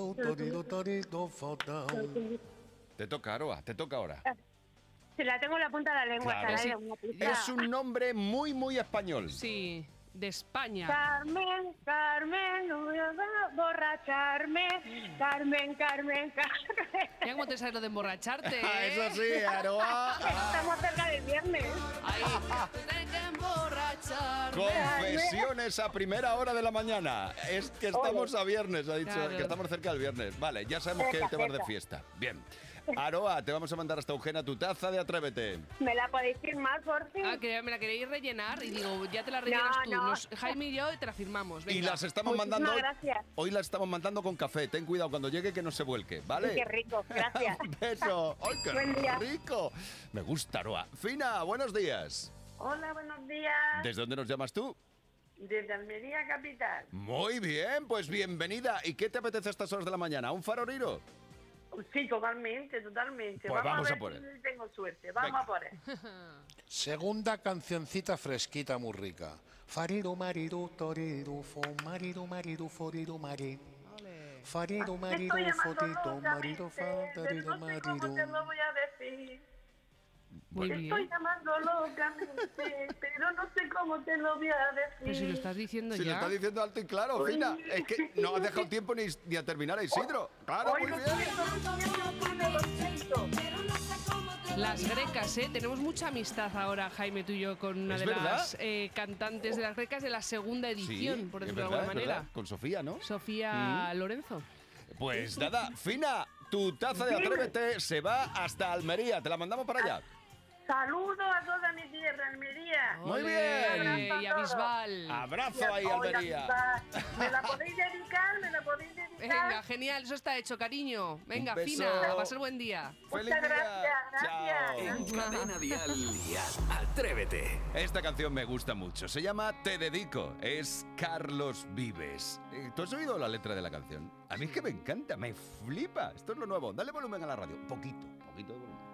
Te toca, Aroa, te toca ahora. Se la tengo en la punta de la lengua. Claro. Saray, Sí. una pista. Es un nombre muy, muy español. Sí, de España. Carmen, Carmen, no voy a borracharme. Carmen, Carmen, Carmen. Mira cómo te sabes lo de emborracharte, Ah, ¿eh? eso sí, Aroa. Estamos cerca del viernes. Ahí. Tengo que emborracharme. Confesiones a primera hora de la mañana. Es que estamos a viernes, ha dicho, Claro. que estamos cerca del viernes. Vale, ya sabemos que te vas de fiesta. Bien. Aroa, te vamos a mandar hasta Eugenia tu taza de Atrévete. ¿Me la podéis firmar, por fin? Ah, que me la queréis rellenar y digo, ya te la rellenas No, tú. no. Jaime y yo te la firmamos. Venga. Y las estamos Muchísimas mandando hoy. gracias. Hoy las estamos mandando con café. Ten cuidado cuando llegue que no se vuelque, ¿vale? Qué rico, gracias. Un beso. ¡Ay, qué Buen día. rico! Me gusta, Aroa. Fina, buenos días. Hola, buenos días. ¿Desde dónde nos llamas tú? Desde Almería Capital. Muy bien, pues bienvenida. ¿Y qué te apetece a estas horas de la mañana? ¿Un faroriro? Sí, totalmente, totalmente. Pues vamos a ver por él. si tengo suerte. Vamos Venga. a por él. Segunda cancioncita fresquita, muy rica. Fariru mariru toriru fo mariru mariru foriru mari. Ole. Fariru Te mariru estoy llamando fotito mariru locamente, fa pero tariru no sé cómo te mariru. lo voy a decir. Muy Te estoy bien. llamando locamente, pero no sé cómo te lo voy a decir. Pero si lo estás diciendo Si lo ya. está diciendo alto y claro, Fina. Es que no has dejado tiempo ni a terminar, Isidro. Claro, Hoy muy lo bien. siento, lo siento. Las grecas, ¿eh? Tenemos mucha amistad ahora, Jaime, tú y yo, con una ¿Es de verdad? las cantantes de las grecas de la segunda edición, por es decirlo de verdad, alguna es manera. verdad. Con Sofía, ¿no? Sofía Lorenzo. Pues nada, Fina, tu taza de Atrévete se va hasta Almería. Te la mandamos para allá. Saludos a toda mi tierra, Almería. Muy Ole, bien. ole, y a Bisbal. Abrazo ahí, Oiga, Almería. ¿Me la podéis dedicar? ¿Me la podéis dedicar? Venga, genial, eso está hecho, cariño. Venga, Un beso. Fina, a pasar buen día. ¡Feliz Muchas día! gracias, Chao. gracias. En Cadena Dial, Atrévete. Esta canción me gusta mucho. Se llama Te Dedico. Es Carlos Vives. ¿Tú has oído la letra de la canción? A mí es que me encanta, me flipa. Esto es lo nuevo. Dale volumen a la radio. Poquito de volumen.